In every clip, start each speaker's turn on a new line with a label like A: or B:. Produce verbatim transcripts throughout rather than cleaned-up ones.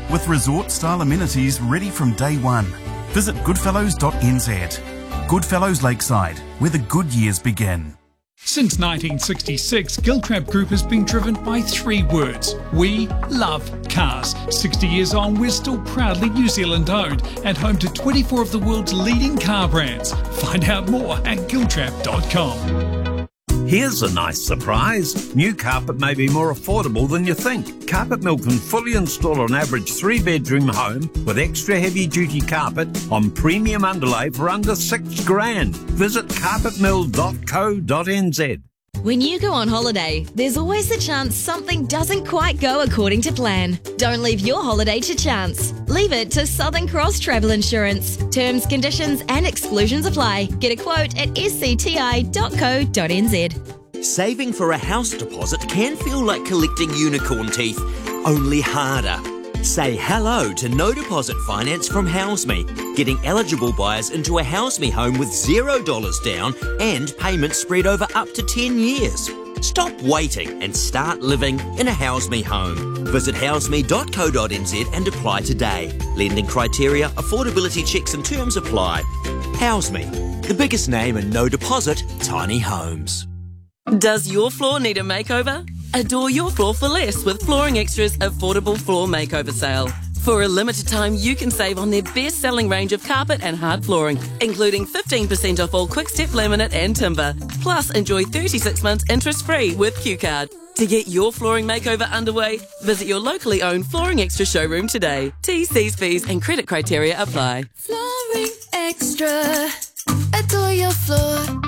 A: with resort-style amenities ready from day one. Visit goodfellows dot n z. Goodfellows Lakeside, where the good years begin.
B: Since nineteen sixty-six, Giltrap Group has been driven by three words. We love cars. sixty years on, we're still proudly New Zealand owned and home to twenty-four of the world's leading car brands. Find out more at giltrap dot com.
C: Here's a nice surprise. New carpet may be more affordable than you think. Carpet Mill can fully install an average three-bedroom home with extra heavy-duty carpet on premium underlay for under six grand. Visit carpet mill dot co dot n z.
D: When you go on holiday, there's always the chance something doesn't quite go according to plan. Don't leave your holiday to chance. Leave it to Southern Cross Travel Insurance. Terms, conditions and exclusions apply. Get a quote at s c t i dot co dot n z.
E: Saving for a house deposit can feel like collecting unicorn teeth, only harder. Say hello to no deposit finance from HouseMe, getting eligible buyers into a HouseMe home with zero dollars down and payments spread over up to ten years. Stop waiting and start living in a HouseMe home. Visit house me dot co dot n z and apply today. Lending criteria, affordability checks and terms apply. HouseMe, the biggest name in no deposit tiny homes.
F: Does your floor need a makeover? Adore your floor for less with Flooring Extra's affordable floor makeover sale. For a limited time, you can save on their best-selling range of carpet and hard flooring, including fifteen percent off all Quickstep laminate and timber. Plus, enjoy thirty-six months interest-free with Q Card. To get your flooring makeover underway, visit your locally owned Flooring Extra showroom today. T's, C's, fees and credit criteria apply.
G: Flooring Extra. Adore your floor.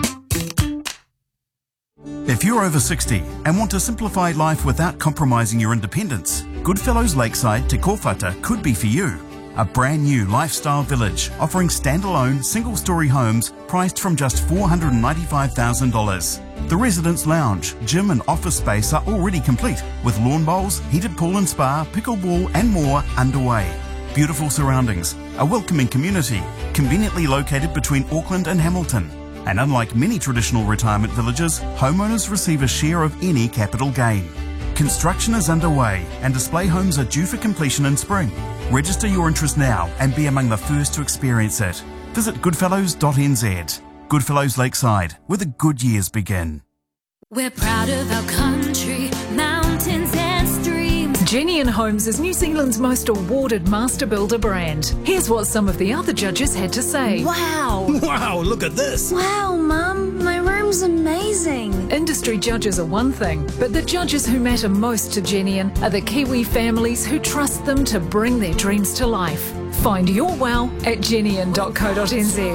A: If you're over sixty and want to simplify life without compromising your independence, Goodfellows Lakeside Te Kōwhata could be for you. A brand new lifestyle village offering standalone single-storey homes priced from just four hundred ninety-five thousand dollars. The residence lounge, gym and office space are already complete with lawn bowls, heated pool and spa, pickleball and more underway. Beautiful surroundings, a welcoming community, conveniently located between Auckland and Hamilton. And unlike many traditional retirement villages, homeowners receive a share of any capital gain. Construction is underway and display homes are due for completion in spring. Register your interest now and be among the first to experience it. Visit goodfellows dot n z. Goodfellows Lakeside, where the good years begin.
G: We're proud of our country, mountains and streams.
H: Genian Homes is New Zealand's most awarded master builder brand. Here's what some of the other judges had to say.
G: Wow!
C: Wow, look at this.
G: Wow, Mum, my room's amazing.
H: Industry judges are one thing, but the judges who matter most to Genian are the Kiwi families who trust them to bring their dreams to life. Find your wow at genian dot co dot n z.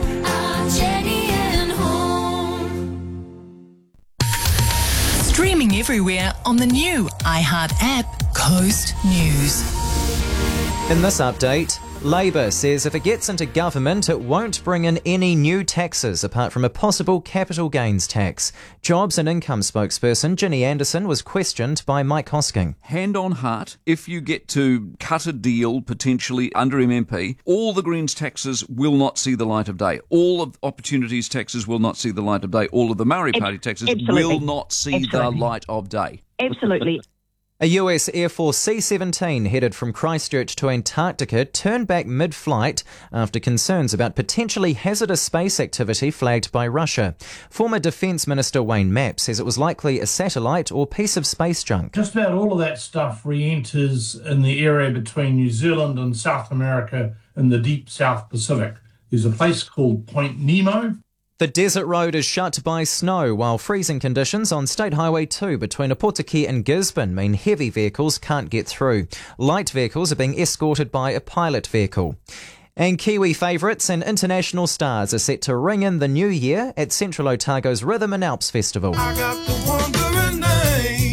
I: Streaming everywhere on the new iHeart app, Coast News.
J: In this update, Labour says if it gets into government, it won't bring in any new taxes apart from a possible capital gains tax. Jobs and income spokesperson Ginny Anderson was questioned by Mike Hosking.
K: Hand on heart, if you get to cut a deal potentially under M M P, all the Greens taxes will not see the light of day. All of Opportunities taxes will not see the light of day. All of the Maori Party taxes
L: Absolutely.
K: will not see
L: Absolutely.
K: the light of day.
L: Absolutely.
J: A U S Air Force C seventeen headed from Christchurch to Antarctica turned back mid-flight after concerns about potentially hazardous space activity flagged by Russia. Former Defence Minister Wayne Mapp says it was likely a satellite or piece of space junk.
M: Just about all of that stuff re-enters in the area between New Zealand and South America in the deep South Pacific. There's a place called Point Nemo.
J: The desert road is shut by snow, while freezing conditions on State Highway two between Opotiki and Gisborne mean heavy vehicles can't get through. Light vehicles are being escorted by a pilot vehicle. And Kiwi favourites and international stars are set to ring in the new year at Central Otago's Rhythm and Alps Festival.
N: I got the wandering name.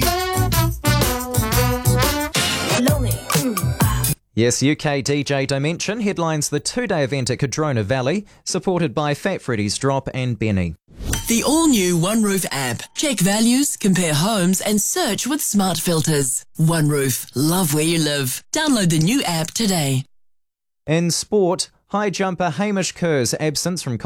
G: Lonely.
J: Yes, U K D J Dimension headlines the two-day event at Cadrona Valley, supported by Fat Freddy's Drop and Benny.
I: The all-new One Roof app. Check values, compare homes and search with smart filters. One Roof. Love where you live. Download the new app today.
J: In sport, high jumper Hamish Kerr's absence from